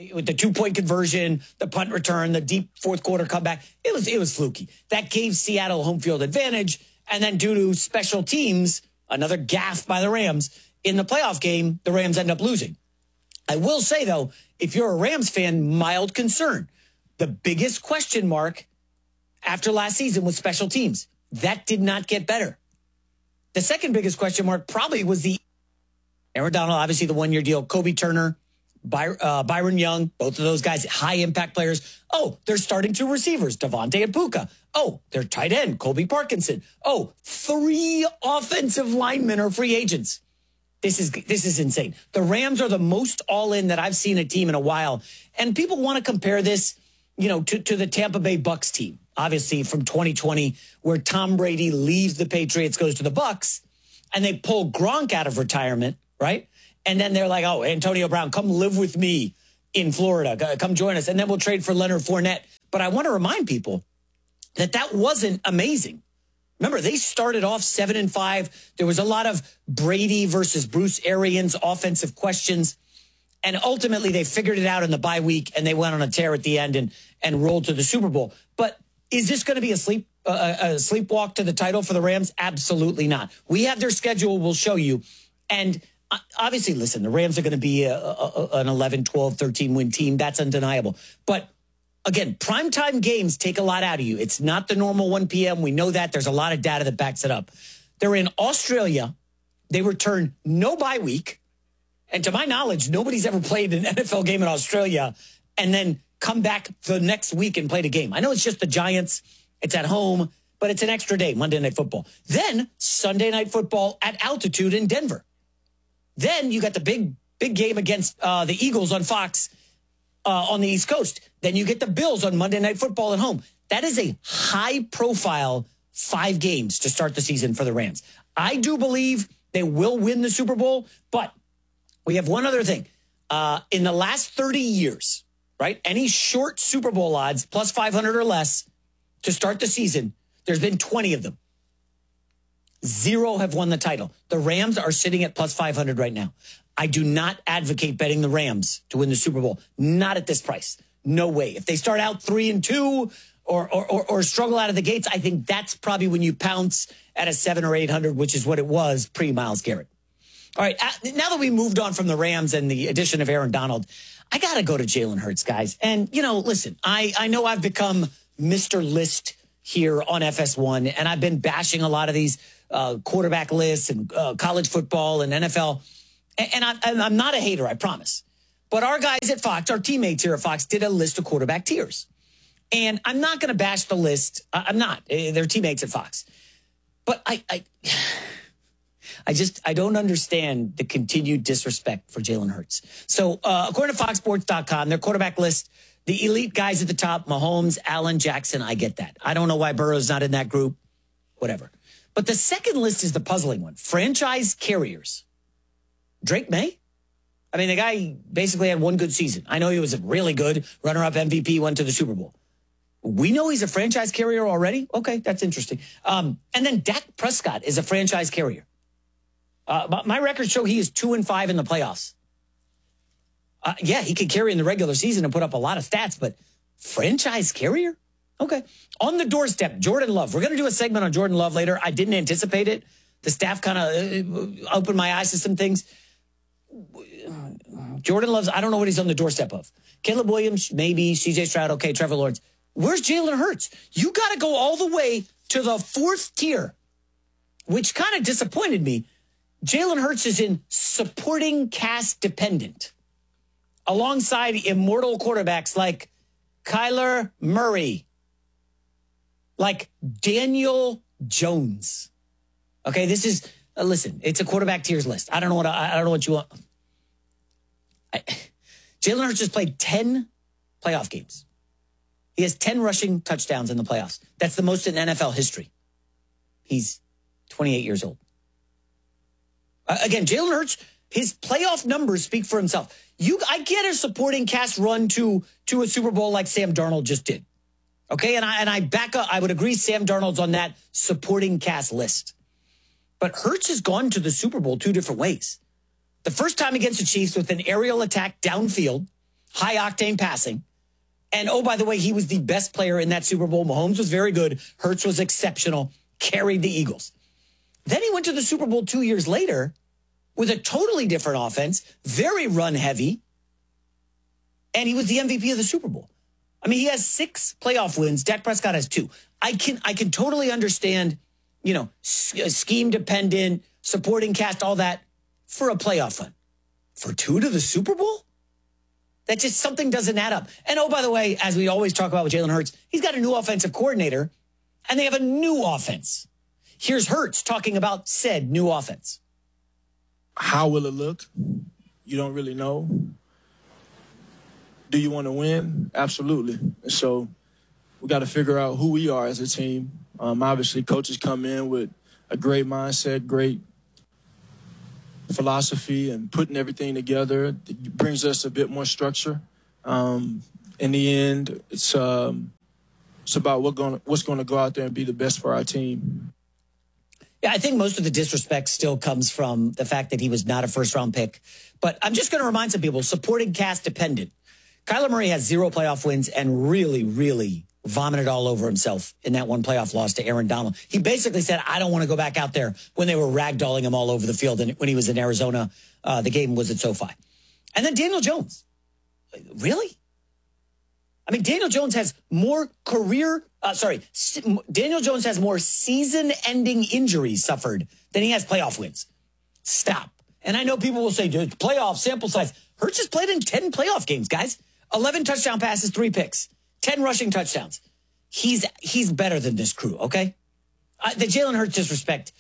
with the 2-point conversion, the punt return, the deep fourth quarter comeback. It was fluky. That gave Seattle home field advantage. And then due to special teams, another gaffe by the Rams in the playoff game, the Rams end up losing. I will say, though, if you're a Rams fan, mild concern. The biggest question mark after last season was special teams. That did not get better. The second biggest question mark probably was the Aaron Donald, obviously the one-year deal, Kobe Turner, Byron Young, both of those guys, high-impact players. Oh, they're starting two receivers, Devontae and Puka. Oh, their tight end, Colby Parkinson. Oh, 3 offensive linemen are free agents. This is insane. The Rams are the most all-in that I've seen a team in a while. And people want to compare this, to the Tampa Bay Bucks team, obviously from 2020, where Tom Brady leaves the Patriots, goes to the Bucks, and they pull Gronk out of retirement, right? And then they're like, oh, Antonio Brown, come live with me in Florida. Come join us. And then we'll trade for Leonard Fournette. But I want to remind people that wasn't amazing. Remember, they started off 7-5. There was a lot of Brady versus Bruce Arians offensive questions. And ultimately, they figured it out in the bye week, and they went on a tear at the end and rolled to the Super Bowl. But is this going to be a sleepwalk to the title for the Rams? Absolutely not. We have their schedule. We'll show you. And obviously, listen, the Rams are going to be an 11, 12, 13-win team. That's undeniable. But again, primetime games take a lot out of you. It's not the normal 1 p.m. We know that. There's a lot of data that backs it up. They're in Australia. They return no bye week. And to my knowledge, nobody's ever played an NFL game in Australia and then come back the next week and played a game. I know it's just the Giants. It's at home, but it's an extra day, Monday Night Football. Then Sunday Night Football at altitude in Denver. Then you got the big game against the Eagles on Fox on the East Coast. Then you get the Bills on Monday Night Football at home. That is a high-profile 5 games to start the season for the Rams. I do believe they will win the Super Bowl, but we have one other thing. In the last 30 years, right, any short Super Bowl odds, plus 500 or less, to start the season, there's been 20 of them. 0 have won the title. The Rams are sitting at plus 500 right now. I do not advocate betting the Rams to win the Super Bowl. Not at this price. No way. If they start out 3-2 or struggle out of the gates, I think that's probably when you pounce at a 700 or 800, which is what it was pre-Myles Garrett. All right, now that we moved on from the Rams and the addition of Aaron Donald, I got to go to Jalen Hurts, guys. And, listen, I know I've become Mr. List here on FS1, and I've been bashing a lot of these quarterback lists and college football and NFL. And I'm not a hater, I promise. But our guys at Fox, our teammates here at Fox, did a list of quarterback tiers. And I'm not going to bash the list. I'm not. They're teammates at Fox. But I don't understand the continued disrespect for Jalen Hurts. So according to FoxSports.com, their quarterback list, the elite guys at the top, Mahomes, Allen, Jackson, I get that. I don't know why Burrow's not in that group. Whatever. But the second list is the puzzling one. Franchise carriers. Drake May? I mean, the guy basically had one good season. I know he was really good. Runner-up MVP, went to the Super Bowl. We know he's a franchise carrier already? Okay, that's interesting. And then Dak Prescott is a franchise carrier. My records show he is 2-5 in the playoffs. Yeah, he could carry in the regular season and put up a lot of stats, but franchise carrier? Okay. On the doorstep, Jordan Love. We're going to do a segment on Jordan Love later. I didn't anticipate it. The staff kind of opened my eyes to some things. Jordan Love's, I don't know what he's on the doorstep of. Caleb Williams, maybe. CJ Stroud, okay. Trevor Lawrence. Where's Jalen Hurts? You got to go all the way to the 4th tier, which kind of disappointed me. Jalen Hurts is in supporting cast dependent alongside immortal quarterbacks like Kyler Murray, like Daniel Jones. Okay, this is listen. It's a quarterback tiers list. I don't know what you want. Jalen Hurts has played 10 playoff games. He has 10 rushing touchdowns in the playoffs. That's the most in NFL history. He's 28 years old. Again, Jalen Hurts, his playoff numbers speak for himself. I get a supporting cast run to a Super Bowl like Sam Darnold just did. Okay, and I back up. I would agree Sam Darnold's on that supporting cast list. But Hurts has gone to the Super Bowl 2 different ways. The first time against the Chiefs with an aerial attack downfield high octane passing. And oh, by the way, he was the best player in that Super Bowl. Mahomes was very good. Hurts was exceptional, carried the Eagles. Then he went to the Super Bowl 2 years later with a totally different offense, very run heavy. And he was the MVP of the Super Bowl. I mean, he has 6 playoff wins. Dak Prescott has 2. I can totally understand, scheme dependent, supporting cast, all that for a playoff win. For 2 to the Super Bowl? That just something doesn't add up. And oh, by the way, as we always talk about with Jalen Hurts, he's got a new offensive coordinator and they have a new offense. Here's Hurts talking about said new offense. How will it look? You don't really know. Do you want to win? Absolutely. So we got to figure out who we are as a team. Obviously, coaches come in with a great mindset, great philosophy, and putting everything together. It brings us a bit more structure. In the end, it's about what's going to go out there and be the best for our team. Yeah, I think most of the disrespect still comes from the fact that he was not a first-round pick. But I'm just going to remind some people, supporting cast dependent. Kyler Murray has 0 playoff wins and really, really vomited all over himself in that one playoff loss to Aaron Donald. He basically said, I don't want to go back out there when they were ragdolling him all over the field. And when he was in Arizona, the game was at SoFi. And then Daniel Jones. Really? I mean, Daniel Jones has more Daniel Jones has more season-ending injuries suffered than he has playoff wins. Stop. And I know people will say, playoff sample size. Hurts has played in 10 playoff games, guys. 11 touchdown passes, 3 picks, 10 rushing touchdowns. He's better than this crew, okay? The Jalen Hurts disrespect.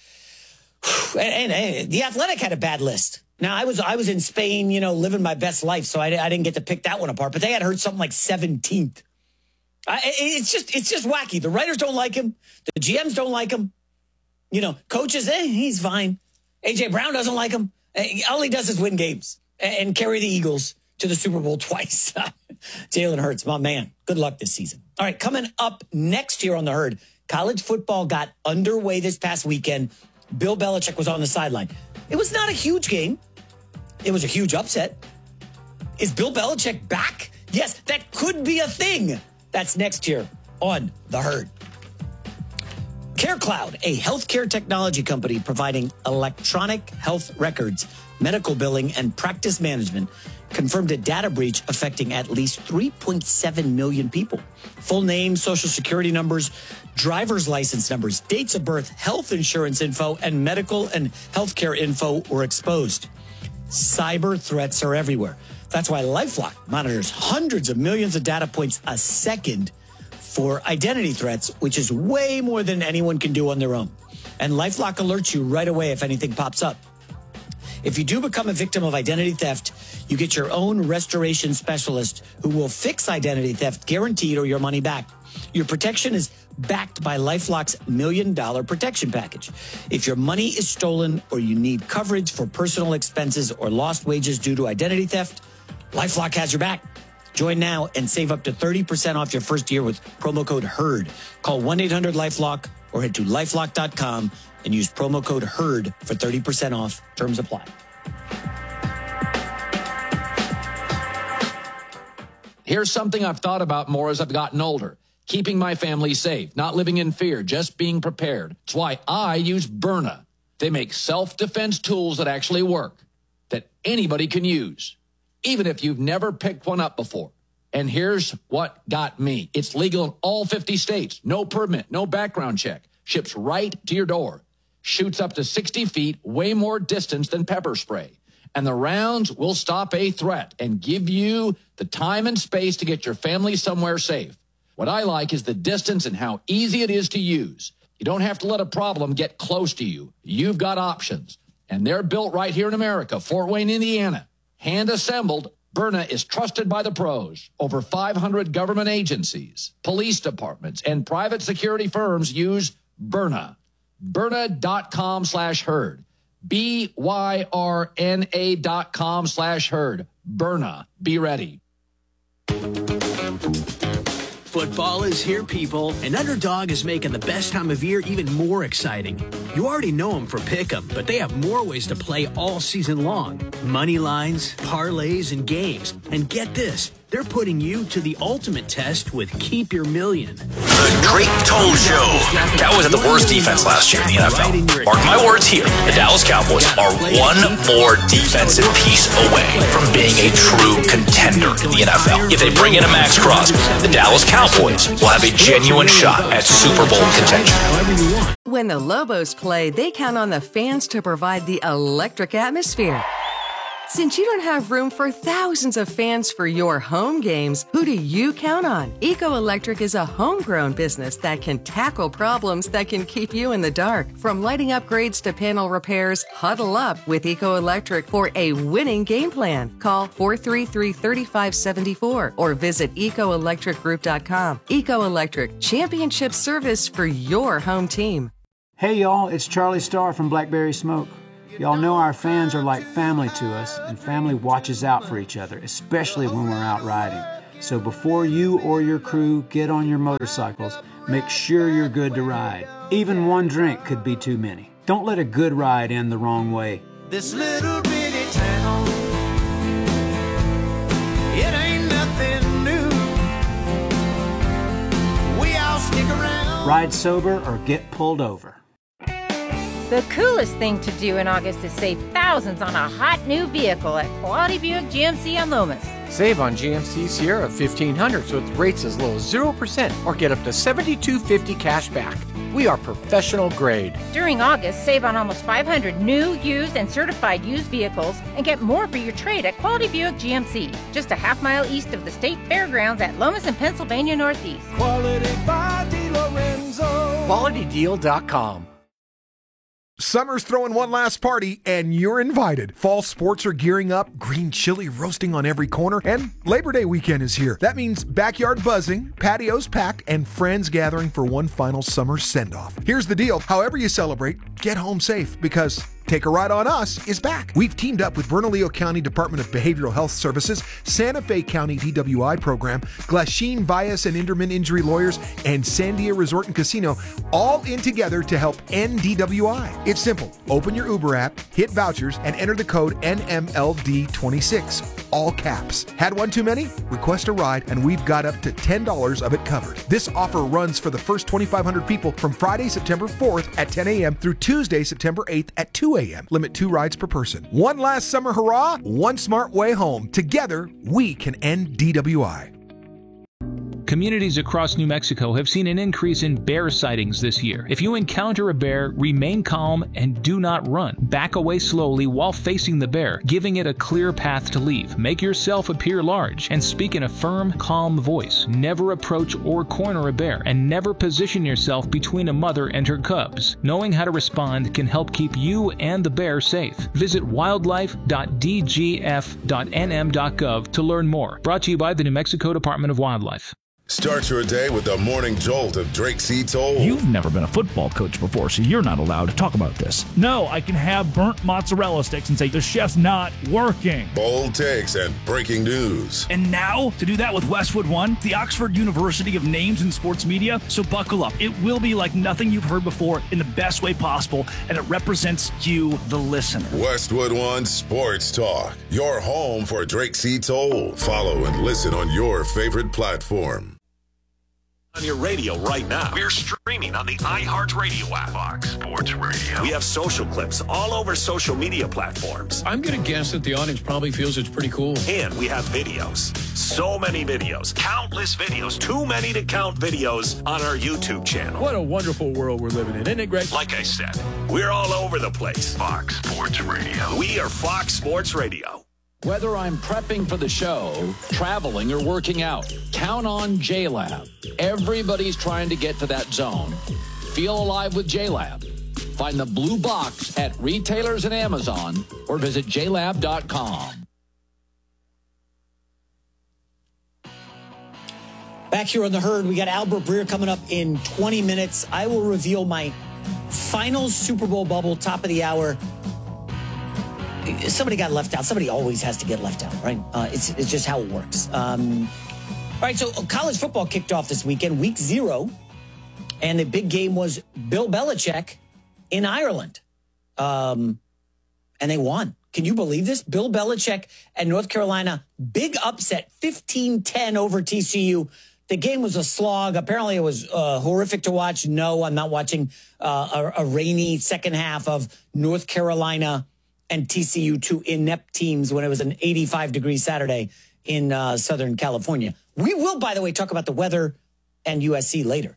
And the Athletic had a bad list. Now, I was in Spain, living my best life, so I didn't get to pick that one apart. But they had Hurts something like 17th. It's just wacky. The writers don't like him. The GMs don't like him. Coaches, he's fine. A.J. Brown doesn't like him. All he does is win games and carry the Eagles to the Super Bowl twice. Jalen Hurts, my man. Good luck this season. All right, coming up next here on The Herd, college football got underway this past weekend. Bill Belichick was on the sideline. It was not a huge game. It was a huge upset. Is Bill Belichick back? Yes, that could be a thing. That's next year on The Herd. CareCloud, a healthcare technology company providing electronic health records, medical billing, and practice management, confirmed a data breach affecting at least 3.7 million people. Full names, social security numbers, driver's license numbers, dates of birth, health insurance info, and medical and healthcare info were exposed. Cyber threats are everywhere. That's why LifeLock monitors hundreds of millions of data points a second for identity threats, which is way more than anyone can do on their own. And LifeLock alerts you right away if anything pops up. If you do become a victim of identity theft, you get your own restoration specialist who will fix identity theft, guaranteed, or your money back. Your protection is backed by LifeLock's $1 Million Protection Package. If your money is stolen or you need coverage for personal expenses or lost wages due to identity theft, LifeLock has your back. Join now and save up to 30% off your first year with promo code HERD. Call 1-800-LifeLock or head to LifeLock.com and use promo code HERD for 30% off. Terms apply. Here's something I've thought about more as I've gotten older. Keeping my family safe, not living in fear, just being prepared. It's why I use Byrna. They make self-defense tools that actually work, that anybody can use, even if you've never picked one up before. And here's what got me. It's legal in all 50 states. No permit, no background check. Ships right to your door. Shoots up to 60 feet, way more distance than pepper spray. And the rounds will stop a threat and give you the time and space to get your family somewhere safe. What I like is the distance and how easy it is to use. You don't have to let a problem get close to you. You've got options. And they're built right here in America, Fort Wayne, Indiana. Hand-assembled, Byrna is trusted by the pros. Over 500 government agencies, police departments, and private security firms use Byrna. Byrna.com/herd. BYRNA.com/herd. Byrna. Be ready. Football is here, people, and Underdog is making the best time of year even more exciting. You already know them for Pick'em, but they have more ways to play all season long. Money lines, parlays, and games. And get this, they're putting you to the ultimate test with Keep Your Million. The Drake Toll Show. Cowboys had the worst defense last year in the NFL. Mark my words here, the Dallas Cowboys are one more defensive piece away from being a true contender in the NFL. If they bring in a Max Crosby, the Dallas Cowboys will have a genuine shot at Super Bowl contention. When the Lobos play, they count on the fans to provide the electric atmosphere. Since you don't have room for thousands of fans for your home games, who do you count on? Eco Electric is a homegrown business that can tackle problems that can keep you in the dark. From lighting upgrades to panel repairs, huddle up with Eco Electric for a winning game plan. Call 433-3574 or visit ecoelectricgroup.com. Eco Electric, championship service for your home team. Hey y'all, it's Charlie Starr from Blackberry Smoke. Y'all know our fans are like family to us, and family watches out for each other, especially when we're out riding. So before you or your crew get on your motorcycles, make sure you're good to ride. Even one drink could be too many. Don't let a good ride end the wrong way. This little bitty town, it ain't nothing new. We all stick around. Ride sober or get pulled over. The coolest thing to do in August is save thousands on a hot new vehicle at Quality Buick GMC on Lomas. Save on GMC Sierra 1500s with rates as low as 0% or get up to $72.50 cash back. We are professional grade. During August, save on almost 500 new, used, and certified used vehicles and get more for your trade at Quality Buick GMC, just a half-mile east of the State Fairgrounds at Lomas and Pennsylvania Northeast. Quality by DeLorenzo. QualityDeal.com. Summer's throwing one last party, and you're invited. Fall sports are gearing up, green chili roasting on every corner, and Labor Day weekend is here. That means backyard buzzing, patios packed, and friends gathering for one final summer send-off. Here's the deal. However you celebrate, get home safe, because Take a Ride on Us is back. We've teamed up with Bernalillo County Department of Behavioral Health Services, Santa Fe County DWI program, Glasheen Bias and Inderman Injury Lawyers, and Sandia Resort and Casino, all in together to help end DWI. It's simple. Open your Uber app, hit vouchers, and enter the code NMLD26. All caps. Had one too many? Request a ride, and we've got up to $10 of it covered. This offer runs for the first 2,500 people from Friday, September 4th at 10 a.m. through Tuesday, September 8th at 2 a.m. Limit 2 rides per person. One last summer hurrah, one smart way home. Together, we can end DWI. Communities across New Mexico have seen an increase in bear sightings this year. If you encounter a bear, remain calm and do not run. Back away slowly while facing the bear, giving it a clear path to leave. Make yourself appear large and speak in a firm, calm voice. Never approach or corner a bear, and never position yourself between a mother and her cubs. Knowing how to respond can help keep you and the bear safe. Visit wildlife.dgf.nm.gov to learn more. Brought to you by the New Mexico Department of Wildlife. Start your day with the morning jolt of Drake C. Toll. You've never been a football coach before, so you're not allowed to talk about this. No, I can have burnt mozzarella sticks and say the chef's not working. Bold takes and breaking news. And now, to do that with Westwood One, the Oxford University of Names in Sports Media. So buckle up. It will be like nothing you've heard before in the best way possible, and it represents you, the listener. Westwood One Sports Talk. Your home for Drake C. Toll. Follow and listen on your favorite platform. On your radio right now. We're streaming on the iHeartRadio app. Fox Sports Radio. We have social clips all over social media platforms. I'm going to guess that the audience probably feels it's pretty cool. And we have videos. So many videos. Countless videos. Too many to count videos on our YouTube channel. What a wonderful world we're living in, isn't it, Greg? Like I said, we're all over the place. Fox Sports Radio. We are Fox Sports Radio. Whether I'm prepping for the show, traveling, or working out, count on JLab. Everybody's trying to get to that zone. Feel alive with JLab. Find the blue box at retailers and Amazon or visit jlab.com. Back here on The Herd, we got Albert Breer coming up in 20 minutes. I will reveal my final Super Bowl bubble, top of the hour. Somebody got left out. Somebody always has to get left out, right? It's just how it works. right, so college football kicked off this weekend, week 0. And the big game was Bill Belichick in Ireland. And they won. Can you believe this? Bill Belichick and North Carolina, big upset, 15-10 over TCU. The game was a slog. Apparently, it was horrific to watch. No, I'm not watching a rainy second half of North Carolina and TCU, two inept teams, when it was an 85-degree Saturday in Southern California. We will, by the way, talk about the weather and USC later.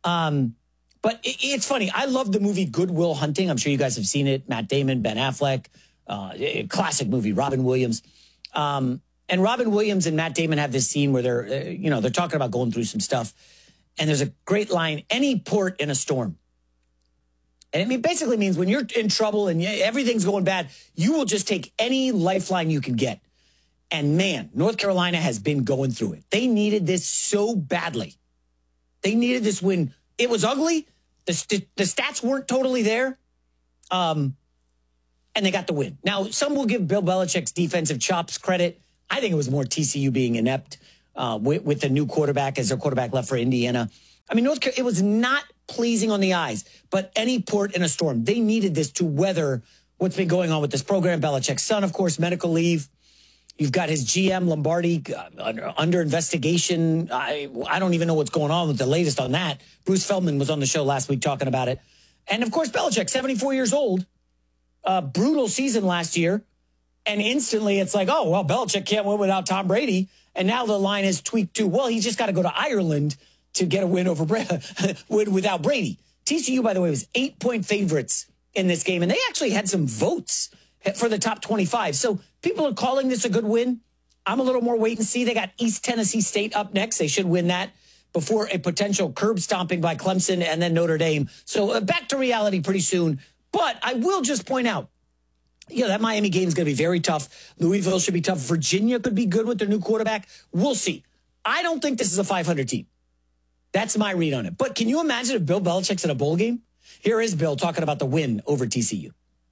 But it's funny. I love the movie Good Will Hunting. I'm sure you guys have seen it. Matt Damon, Ben Affleck, classic movie, Robin Williams. And Robin Williams and Matt Damon have this scene where they're talking about going through some stuff. And there's a great line, any port in a storm. And it basically means when you're in trouble and everything's going bad, you will just take any lifeline you can get. And man, North Carolina has been going through it. They needed this so badly. They needed this win. It was ugly. The stats weren't totally there. And they got the win. Now, some will give Bill Belichick's defensive chops credit. I think it was more TCU being inept with the new quarterback as their quarterback left for Indiana. I mean, it was not pleasing on the eyes, but any port in a storm. They needed this to weather what's been going on with this program. Belichick's son, of course, medical leave. You've got his GM, Lombardi, under investigation. I don't even know what's going on with the latest on that. Bruce Feldman was on the show last week talking about it. And, of course, Belichick, 74 years old. Brutal season last year. And instantly it's like, oh, well, Belichick can't win without Tom Brady. And now the line is tweaked to, well, he's just got to go to Ireland to get a win over without Brady. TCU, by the way, was 8-point favorites in this game. And they actually had some votes for the top 25. So people are calling this a good win. I'm a little more wait and see. They got East Tennessee State up next. They should win that before a potential curb stomping by Clemson and then Notre Dame. So back to reality pretty soon. But I will just point out, that Miami game is going to be very tough. Louisville should be tough. Virginia could be good with their new quarterback. We'll see. I don't think this is a 500 team. That's my read on it. But can you imagine if Bill Belichick's in a bowl game? Here is Bill talking about the win over TCU.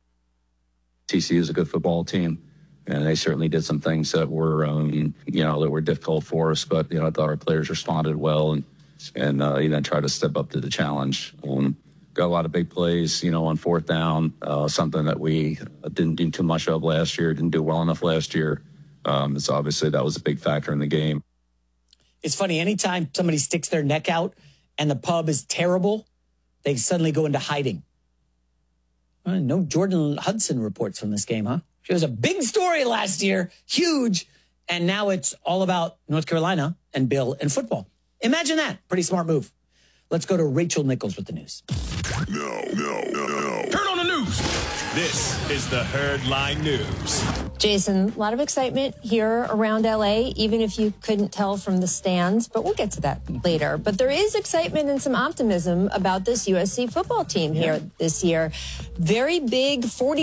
TCU is a good football team, and they certainly did some things that were, that were difficult for us. But I thought our players responded well and tried to step up to the challenge. Got a lot of big plays, on fourth down. Something that we didn't do too much of last year. Didn't do well enough last year. So obviously that was a big factor in the game. It's funny. Anytime somebody sticks their neck out and the pub is terrible, they suddenly go into hiding. No Jordan Hudson reports from this game, huh? She was a big story last year, huge, and now it's all about North Carolina and Bill and football. Imagine that. Pretty smart move. Let's go to Rachel Nichols with the news. No. Turn on the news. This is the Herdline News. Jason, a lot of excitement here around LA, even if you couldn't tell from the stands, but we'll get to that later. But there is excitement and some optimism about this USC football team here this year. Very big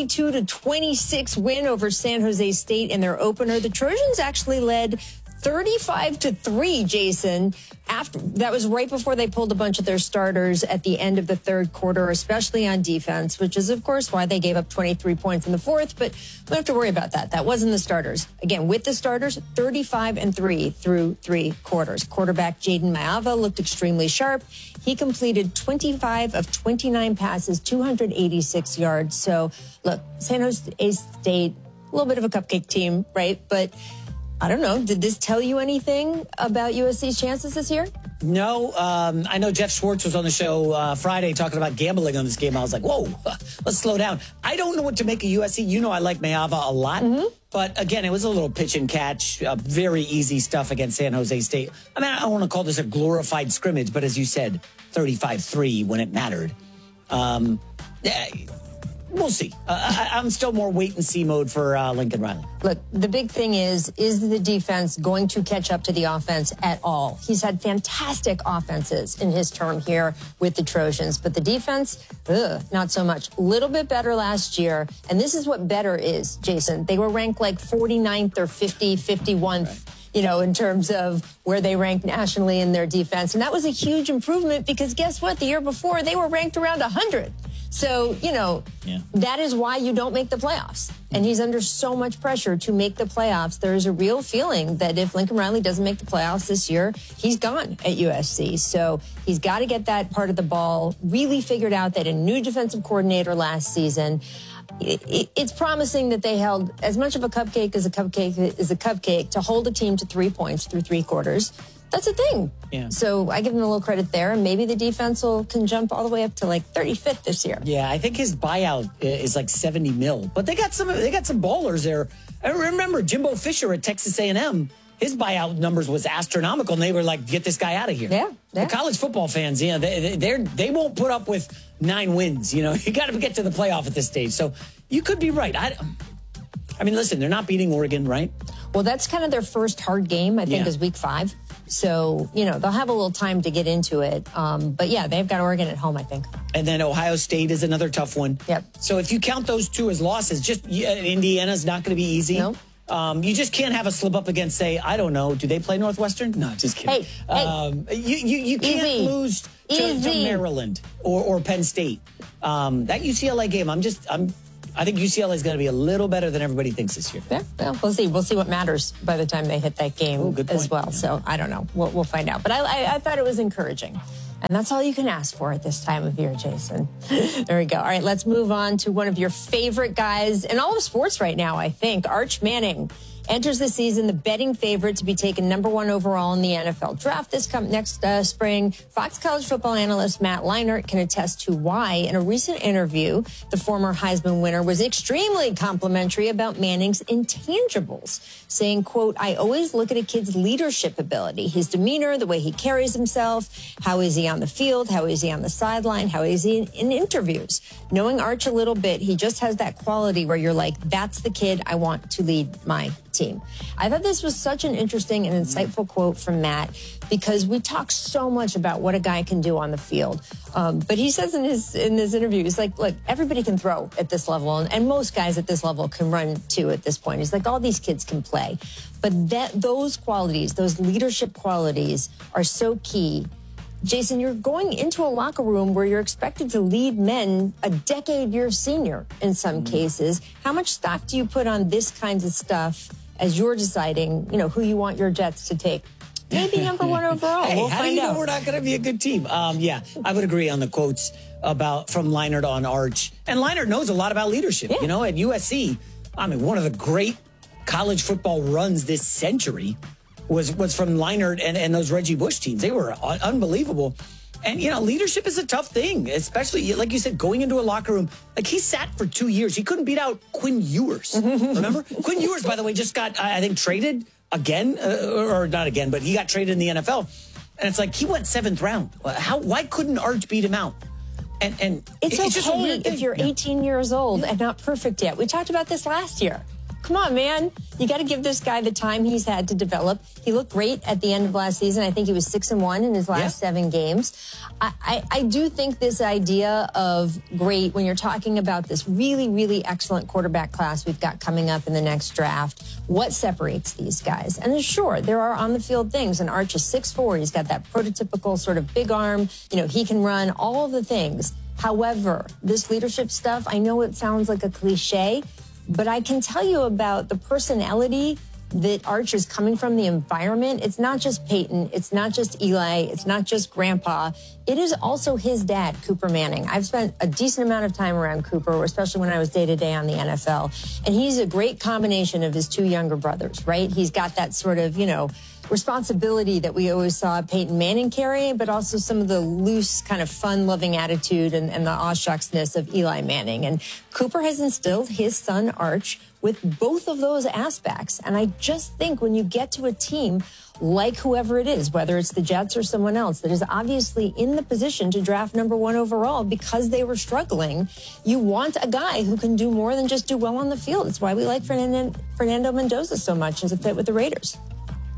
42-26 win over San Jose State in their opener. The Trojans actually led 35-3, Jason. That was right before they pulled a bunch of their starters at the end of the third quarter, especially on defense, which is, of course, why they gave up 23 points in the fourth. But we don't have to worry about that. That wasn't the starters. Again, with the starters, 35-3 through 3 quarters. Quarterback Jaden Maava looked extremely sharp. He completed 25 of 29 passes, 286 yards. So, look, San Jose State, a little bit of a cupcake team, right? But I don't know. Did this tell you anything about USC's chances this year? No. I know Jeff Schwartz was on the show Friday talking about gambling on this game. I was like, whoa, let's slow down. I don't know what to make of USC. I like Maava a lot. But, again, it was a little pitch and catch, very easy stuff against San Jose State. I mean, I don't want to call this a glorified scrimmage, but as you said, 35-3 when it mattered. We'll see. I'm still more wait-and-see mode for Lincoln Riley. Look, the big thing is the defense going to catch up to the offense at all? He's had fantastic offenses in his term here with the Trojans, but the defense, not so much. A little bit better last year, and this is what better is, Jason. They were ranked like 49th or 51st. In terms of where they ranked nationally in their defense. And that was a huge improvement because guess what? The year before, they were ranked around 100. So, that is why you don't make the playoffs. And he's under so much pressure to make the playoffs. There is a real feeling that if Lincoln Riley doesn't make the playoffs this year, he's gone at USC. So he's got to get that part of the ball really figured out. That a new defensive coordinator last season. It's promising that they held as much of a cupcake as a cupcake to hold a team to 3 points through 3 quarters. That's a thing. Yeah. So I give him a little credit there, and maybe the defense can jump all the way up to like 35th this year. Yeah, I think his buyout is like $70 million, but they got some ballers there. I remember Jimbo Fisher at Texas A&M. His buyout numbers was astronomical, and they were like, "Get this guy out of here." Yeah. The college football fans, they won't put up with 9 wins. You got to get to the playoff at this stage. So you could be right. I mean, listen, they're not beating Oregon, right? Well, that's kind of their first hard game. I think is week 5. So, they'll have a little time to get into it. But yeah, they've got Oregon at home, I think. And then Ohio State is another tough one. Yep. So if you count those 2 as losses, Indiana's not going to be easy. No. You just can't have a slip up against, say, I don't know, do they play Northwestern? No, just kidding. You can't lose to Maryland or Penn State. That UCLA game, I think UCLA is going to be a little better than everybody thinks this year. Yeah, well, we'll see. We'll see what matters by the time they hit that game as well. Yeah. So I don't know. We'll find out. But I thought it was encouraging. And that's all you can ask for at this time of year, Jason. There we go. All right, let's move on to one of your favorite guys in all of sports right now, I think. Arch Manning enters the season the betting favorite to be taken number 1 overall in the NFL draft next spring. Fox College football analyst Matt Leinart can attest to why, in a recent interview, the former Heisman winner was extremely complimentary about Manning's intangibles, saying, quote, "I always look at a kid's leadership ability, his demeanor, the way he carries himself. How is he on the field? How is he on the sideline? How is he in interviews? Knowing Arch a little bit, he just has that quality where you're like, that's the kid I want to lead my team." I thought this was such an interesting and insightful quote from Matt, because we talk so much about what a guy can do on the field. But he says in his interview, he's like, look, everybody can throw at this level, and most guys at this level can run too at this point. He's like, all these kids can play. But those qualities, those leadership qualities are so key. Jason, you're going into a locker room where you're expected to lead men a decade your senior in some cases. How much stock do you put on this kinds of stuff as you're deciding, who you want your Jets to take? Maybe number 1 overall. Hey, we'll how find do you out. know we're not going to be a good team? Yeah, I would agree on the quotes from Leinart on Arch. And Leinart knows a lot about leadership. At USC, one of the great college football runs this century was from Leinart and those Reggie Bush teams. They were unbelievable. And, leadership is a tough thing, especially, like you said, going into a locker room. Like, he sat for 2 years. He couldn't beat out Quinn Ewers. Remember? Quinn Ewers, by the way, just got, I think, traded again, or not again, but he got traded in the NFL. And it's like, he went 7th round. Why couldn't Arch beat him out? And it's just a okay weird thing. if you're 18 years old and not perfect yet. We talked about this last year. Come on, man. You got to give this guy the time he's had to develop. He looked great at the end of last season. I think he was 6-1 in his last 7 games. I do think this idea of great, when you're talking about this really, really excellent quarterback class we've got coming up in the next draft, what separates these guys? And sure, there are on-the-field things. And Arch is 6'4". He's got that prototypical sort of big arm. He can run all of the things. However, this leadership stuff, I know it sounds like a cliche, but I can tell you about the personality that Arch is coming from, the environment. It's not just Peyton. It's not just Eli. It's not just Grandpa. It is also his dad, Cooper Manning. I've spent a decent amount of time around Cooper, especially when I was day-to-day on the NFL. And he's a great combination of his 2 younger brothers, right? He's got that sort of, responsibility that we always saw Peyton Manning carry, but also some of the loose, kind of fun-loving attitude and the aw-shucksness of Eli Manning. And Cooper has instilled his son, Arch, with both of those aspects. And I just think when you get to a team like whoever it is, whether it's the Jets or someone else that is obviously in the position to draft number 1 overall because they were struggling, you want a guy who can do more than just do well on the field. It's why we like Fernando Mendoza so much as a fit with the Raiders.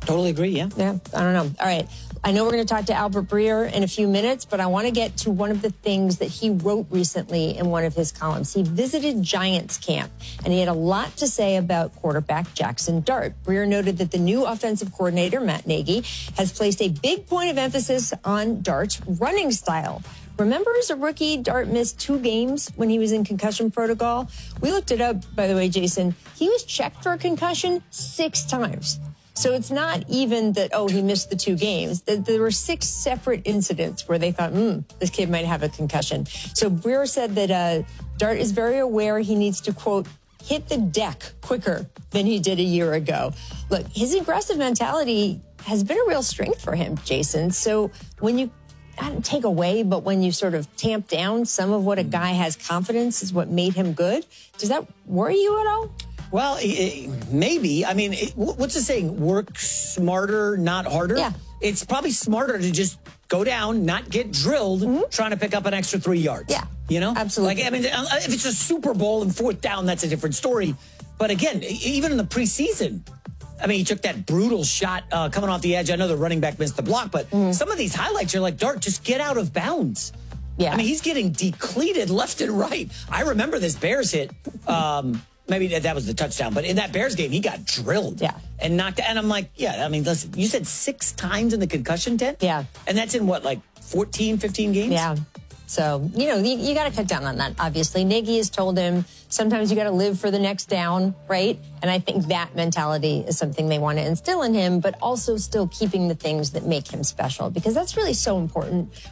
Totally agree, yeah. Yeah, I don't know. All right. I know we're going to talk to Albert Breer in a few minutes, but I want to get to one of the things that he wrote recently in one of his columns. He visited Giants camp, and he had a lot to say about quarterback Jackson Dart. Breer noted that the new offensive coordinator, Matt Nagy, has placed a big point of emphasis on Dart's running style. Remember, as a rookie, Dart missed 2 games when he was in concussion protocol? We looked it up, by the way, Jason. He was checked for a concussion 6 times. So it's not even that, he missed the 2 games. There were 6 separate incidents where they thought, this kid might have a concussion. So Breer said that Dart is very aware he needs to, quote, hit the deck quicker than he did a year ago. Look, his aggressive mentality has been a real strength for him, Jason. So when you not take away, but when you sort of tamp down some of what a guy has confidence is what made him good, does that worry you at all? Well, maybe. I mean, what's the saying? Work smarter, not harder? Yeah. It's probably smarter to just go down, not get drilled, trying to pick up an extra 3 yards. Yeah. You know? Absolutely. Like, I mean, if it's a Super Bowl and 4th down, that's a different story. But again, even in the preseason, I mean, he took that brutal shot coming off the edge. I know the running back missed the block, but some of these highlights, you're like, Dart, just get out of bounds. Yeah. I mean, he's getting depleted left and right. I remember this Bears hit. Maybe that was the touchdown, but in that Bears game, he got drilled and knocked out. And I'm like, I mean, listen, you said 6 times in the concussion tent? Yeah. And that's in what, like 14, 15 games? Yeah. So, you got to cut down on that, obviously. Nagy has told him sometimes you got to live for the next down, right? And I think that mentality is something they want to instill in him, but also still keeping the things that make him special, because that's really so important